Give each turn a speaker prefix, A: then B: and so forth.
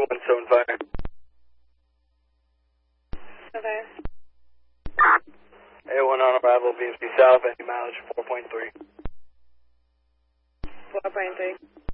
A: 175.
B: Okay.
A: A1 on arrival, BMC South, any mileage 4.3.
B: 4.3.